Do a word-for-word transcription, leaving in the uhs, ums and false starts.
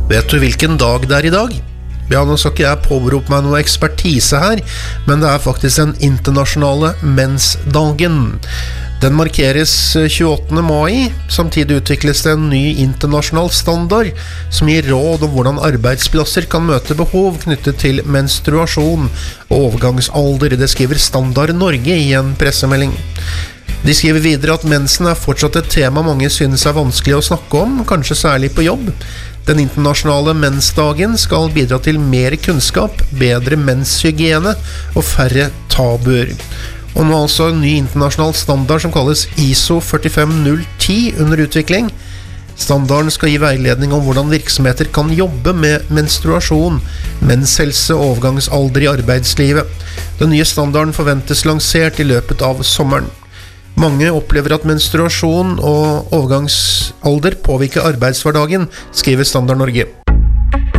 Vet du hvilken dag det er i dag? Ja, nå skal ikke jeg påberope meg noe ekspertise her, men det er faktisk den internasjonale mensdagen. Den markeres tjueåttende mai, samtidig utvikles det en ny internasjonal standard som gir råd om hvordan arbeidsplasser kan møte behov knyttet til menstruasjon og overgangsalder. Det skriver Standard Norge i en pressemelding. De skriver videre at mensen er fortsatt et tema mange synes er vanskelig å snakke om, kanskje særlig på jobb. Den internasjonale mensdagen skal bidra til mer kunnskap, bedre menshygiene og færre tabuer. Og nå er altså en ny internasjonal standard som kalles I S O førtifem null ti under utvikling. Standarden skal gi veiledning om hvordan virksomheter kan jobbe med menstruasjon, menshelse og overgangsalder i arbeidslivet. Den nye standarden forventes lansert i løpet av sommeren. Mange opplever at menstruasjon og overgangsalder påvirker arbeidshverdagen, skriver Standard Norge.